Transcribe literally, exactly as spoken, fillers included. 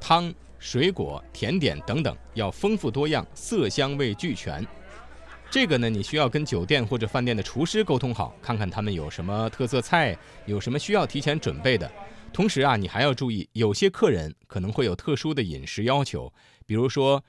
汤、水果、甜点等等要丰富多样，色香味俱全。这个呢，你需要跟酒店或者饭店的厨师沟通好，看看他们有什么特色菜，有什么需要提前准备的。同时啊，你还要注意，有些客人可能会有特殊的饮食要求，比如说